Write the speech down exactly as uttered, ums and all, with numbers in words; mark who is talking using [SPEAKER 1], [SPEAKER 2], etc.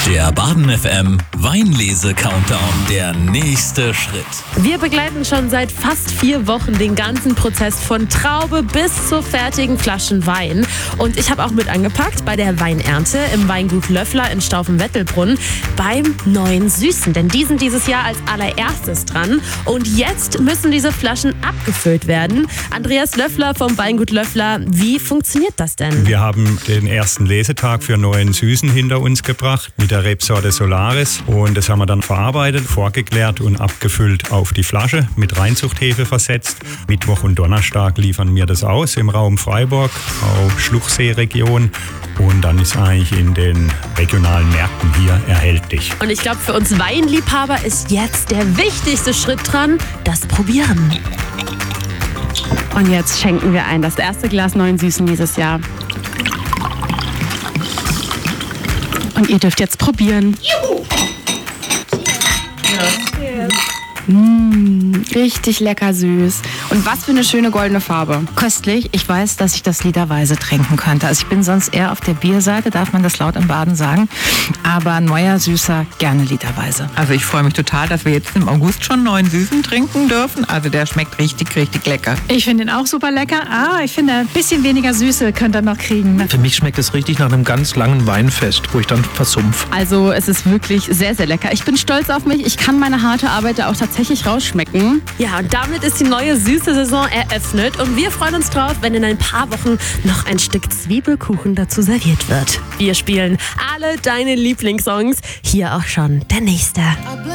[SPEAKER 1] Der Baden F M Weinlese-Countdown, der nächste Schritt.
[SPEAKER 2] Wir begleiten schon seit fast vier Wochen den ganzen Prozess von Traube bis zur fertigen Flaschen Wein. Und ich habe auch mit angepackt bei der Weinernte im Weingut Löffler in Staufen-Wettelbrunn beim neuen Süßen. Denn die sind dieses Jahr als allererstes dran. Und jetzt müssen diese Flaschen abgefüllt werden. Andreas Löffler vom Weingut Löffler, wie funktioniert das denn?
[SPEAKER 3] Wir haben den ersten Lesetag für neuen Süßen hinter uns gebracht mit der Rebsorte Solaris. Und das haben wir dann verarbeitet, vorgeklärt und abgefüllt auf die Flasche, mit Reinzuchthefe versetzt. Mittwoch und Donnerstag liefern wir das aus im Raum Freiburg, auch Schluchsee-Region. Und dann ist eigentlich in den regionalen Märkten hier erhältlich.
[SPEAKER 2] Und ich glaube, für uns Weinliebhaber ist jetzt der wichtigste Schritt dran, das Probieren. Und jetzt schenken wir ein, das erste Glas neuen Süßen dieses Jahr. Und ihr dürft jetzt probieren. Juhu! Cheers. Mmh, richtig lecker süß. Und was für eine schöne goldene Farbe.
[SPEAKER 4] Köstlich. Ich weiß, dass ich das literweise trinken könnte. Also ich bin sonst eher auf der Bierseite, darf man das laut im Baden sagen. Aber neuer Süßer gerne literweise.
[SPEAKER 5] Also ich freue mich total, dass wir jetzt im August schon neuen Süßen trinken dürfen. Also der schmeckt richtig, richtig lecker.
[SPEAKER 6] Ich finde ihn auch super lecker. Ah, ich finde, ein bisschen weniger Süße könnt ihr noch kriegen.
[SPEAKER 7] Für mich schmeckt es richtig nach einem ganz langen Weinfest, wo ich dann versumpf.
[SPEAKER 2] Also es ist wirklich sehr, sehr lecker. Ich bin stolz auf mich. Ich kann meine harte Arbeit da auch tatsächlich rausschmecken. Ja, und damit ist die neue süße Saison eröffnet. Und wir freuen uns drauf, wenn in ein paar Wochen noch ein Stück Zwiebelkuchen dazu serviert wird. Wir spielen alle deine Lieblingssongs. Hier auch schon der nächste.